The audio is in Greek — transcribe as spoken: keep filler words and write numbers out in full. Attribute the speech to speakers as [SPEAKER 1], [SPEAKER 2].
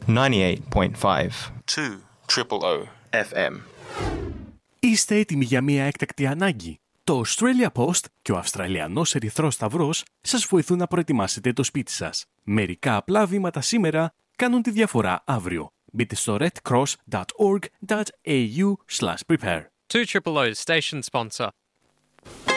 [SPEAKER 1] ninety-eight point five two triple O F M.
[SPEAKER 2] Είστε έτοιμοι για μια έκτακτη ανάγκη? Το Australia Post και ο Αυστραλιανός Ερυθρός Σταυρός σας βοηθούν να προετοιμάσετε το σπίτι σας. Μερικά απλά βήματα σήμερα κάνουν τη διαφορά αύριο. Μπείτε στο redcross.org.au slash prepare.
[SPEAKER 3] two triple O's station sponsor.